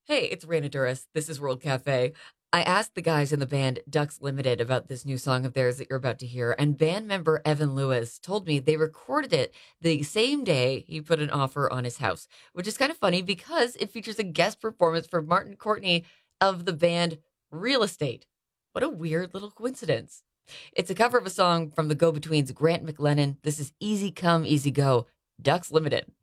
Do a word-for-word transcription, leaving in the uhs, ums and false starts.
Hey, it's Raina Duras. This is World Cafe. I asked the guys in the band Ducks Limited about this new song of theirs that you're about to hear, and band member Evan Lewis told me they recorded it the same day he put an offer on his house, which is kind of funny because it features a guest performance from Martin Courtney of the band Real Estate. What a weird little coincidence. It's a cover of a song from the Go Betweens, Grant McLennan. This is Easy Come, Easy Go, Ducks Limited.